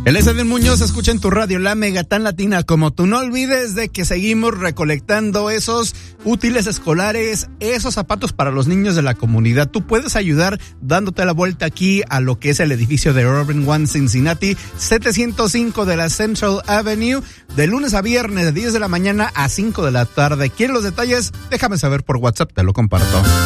El Edwin Muñoz escucha en tu radio La Mega tan latina como tú. No olvides de que seguimos recolectando esos útiles escolares, esos zapatos para los niños de la comunidad. Tú puedes ayudar dándote la vuelta aquí a lo que es el edificio de Urban One Cincinnati, 705 de la Central Avenue, de lunes a viernes de 10 de la mañana a 5 de la tarde. ¿Quieres los detalles? Déjame saber por WhatsApp, te lo comparto.